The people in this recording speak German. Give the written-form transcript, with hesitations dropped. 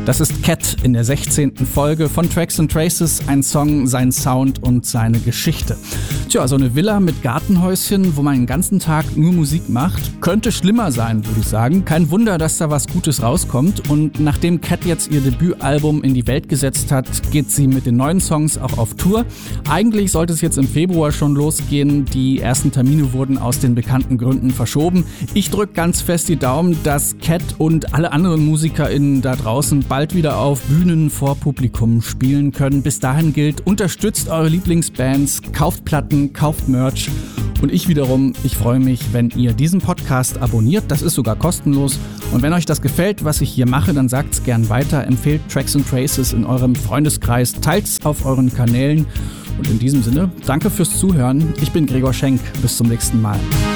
Das ist Cat in der 16. Folge von Tracks and Traces, ein Song, sein Sound und seine Geschichte. Tja, so eine Villa mit Gartenhäuschen, wo man den ganzen Tag nur Musik macht, könnte schlimmer sein, würde ich sagen. Kein Wunder, dass da was Gutes rauskommt. Und nachdem Cat jetzt ihr Debütalbum in die Welt gesetzt hat, geht sie mit den neuen Songs auch auf Tour. Eigentlich sollte es jetzt im Februar schon losgehen. Die ersten Termine wurden aus den bekannten Gründen verschoben. Ich drücke ganz fest die Daumen, dass Cat und alle anderen MusikerInnen da draußen bald wieder auf Bühnen vor Publikum spielen können. Bis dahin gilt, unterstützt eure Lieblingsbands, kauft Platten, kauft Merch. Und ich wiederum, ich freue mich, wenn ihr diesen Podcast abonniert. Das ist sogar kostenlos. Und wenn euch das gefällt, was ich hier mache, dann sagt's gern weiter. Empfehlt Tracks and Traces in eurem Freundeskreis. Teilt's auf euren Kanälen. Und in diesem Sinne, danke fürs Zuhören. Ich bin Gregor Schenk. Bis zum nächsten Mal.